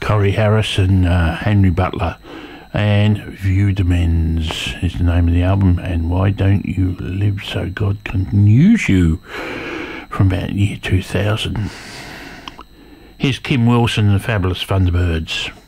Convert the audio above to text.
Corey Harris and Henry Butler. And View the Men's is the name of the album. And Why Don't You Live So God Can Use You, from about year 2000. Here's Kim Wilson and the Fabulous Thunderbirds.